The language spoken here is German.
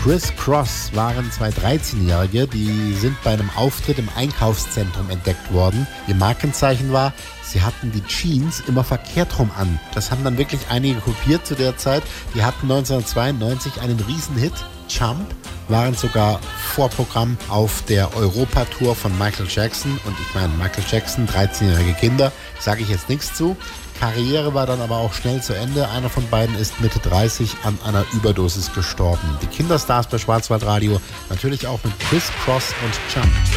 Criss Cross waren zwei 13-Jährige, die sind bei einem Auftritt im Einkaufszentrum entdeckt worden. Ihr Markenzeichen war, sie hatten die Jeans immer verkehrt rum an. Das haben dann wirklich einige kopiert zu der Zeit. Die hatten 1992 einen Riesenhit. Jump, waren sogar Vorprogramm auf der Europa-Tour von Michael Jackson. Und ich meine, Michael Jackson, 13-jährige Kinder, sage ich jetzt nichts zu. Karriere war dann aber auch schnell zu Ende. Einer von beiden ist Mitte 30 an einer Überdosis gestorben. Die Kinderstars bei Schwarzwaldradio, natürlich auch mit Criss Cross und Jump.